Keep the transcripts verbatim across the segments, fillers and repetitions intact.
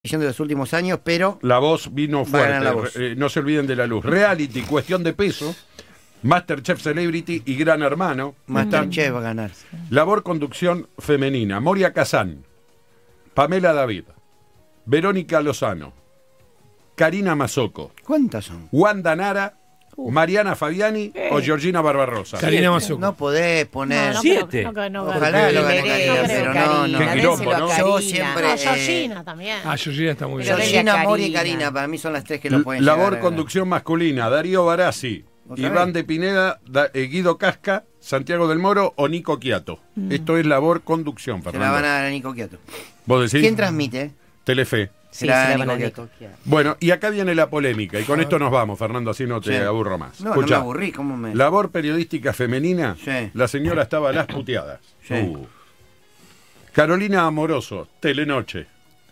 de los últimos años, pero La Voz vino fuerte. La Voz. Eh, no se olviden de La Luz. Reality, Cuestión de Peso, Masterchef Celebrity y Gran Hermano. Masterchef va a ganar. Labor Conducción Femenina, Moria Kazán, Pamela David, Verónica Lozano, Karina Mazzocco, ¿Cuántas son? Wanda Nara, Mariana Fabiani Eh. o Georgina Barbarosa. Karina Mazzocco. No podés poner. No, no, Siete. pero- no, no, no, Ojalá no, lo no, gane no, Karina, no, pero creo no, no. Qué quilombo, Déselo a ¿no? Karina. Yo siempre, No, eh, Georgina también. Ah, Georgina está muy bien. Pero Georgina, Karina. Mori y Karina, para mí son las tres que lo pueden llegar a Labor ganar. Conducción Masculina, Darío Barassi, ¿Otra Iván vez? de Pineda, Da- eh, Guido Casca, Santiago del Moro o Nico Quiato. Esto es Labor Conducción, Se la Fernando. van a dar a Nico Quiato. ¿Vos decís? ¿Quién transmite? Telefe. Sí, Será se la Nico van a Quiato. Nico. Bueno, y acá viene la polémica, y con esto nos vamos, Fernando, así no te Sí. aburro más. No, no Escuchá, me aburrí, ¿cómo me...? labor periodística femenina, Sí. la señora estaba a las puteadas. Sí. Uh. Carolina Amoroso, Telenoche.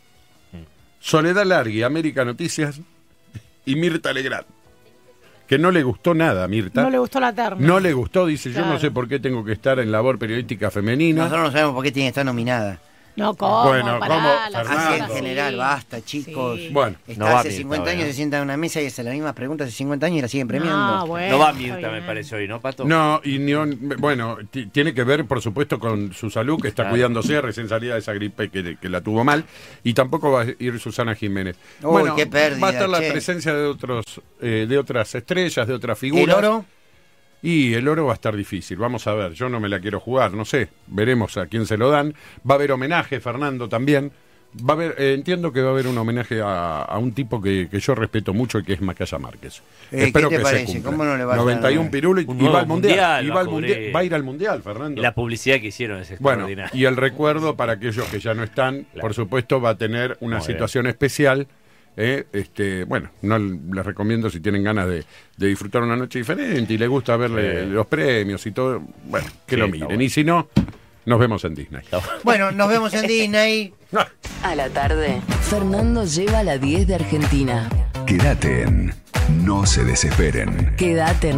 Soledad Largui, América Noticias. Y Mirta Legrand. Que no le gustó nada a Mirta. No le gustó la terna. No le gustó, dice, yo no Claro. sé por qué tengo que estar en labor periodística femenina. Nosotros no sabemos por qué tiene que estar nominada. No, ¿cómo? Bueno, Pará, ¿cómo, la Fernando? Así en señora, general, sí. basta, chicos. Sí. Bueno, Está No va hace Mirta cincuenta hoy, años, ¿no? se sienta en una mesa y hace las mismas preguntas hace cincuenta años y la siguen premiando. No, bueno, No va está Mirta, me bien. parece hoy, ¿no, Pato? no, y ni un- bueno, t- tiene que ver, por supuesto, con su salud, que está Claro. cuidándose, recién salida de esa gripe que, que la tuvo mal, y tampoco va a ir Susana Jiménez. Uy, bueno, qué pérdida, va a estar la che. presencia de otros, eh, de otras estrellas, de otras figuras. ¿El oro? Y el oro va a estar difícil, vamos a ver, yo no me la quiero jugar, no sé, veremos a quién se lo dan. Va a haber homenaje, Fernando, también. Va a haber, eh, entiendo que va a haber un homenaje a, a un tipo que, que yo respeto mucho y que es Macaya Márquez. Eh, Espero ¿qué te que parece? se cumpla. ¿Cómo no le va a noventa y uno dar? pirulo y, Un y va nuevo al mundial. mundial y va va, a al mundial cubrir. va a ir al mundial, Fernando. Y la publicidad que hicieron es Bueno, extraordinaria. y el recuerdo para aquellos que ya no están, Claro. por supuesto, va a tener una Muy bien. situación especial. eh, este, bueno, no les recomiendo si tienen ganas de, de disfrutar una noche diferente y les gusta verle Sí. los premios y todo, bueno, que Sí, lo está miren. bueno. Y si no, nos vemos en Disney. Bueno, nos vemos en Disney. A la tarde, Fernando lleva la diez de Argentina. Quédate en No se desesperen. Quédate en